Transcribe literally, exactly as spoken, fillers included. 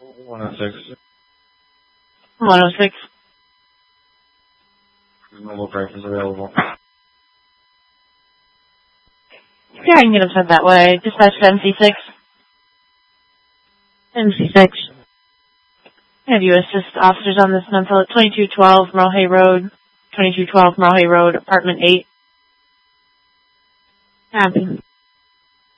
one oh six. one oh six. Mobile breakfast available. Yeah, I can get him sent that way. Dispatch to M C six. M C six. Have you assist officers on this number at twenty-two twelve Merle Road, twenty-two twelve Merle Road, apartment eight. Happy.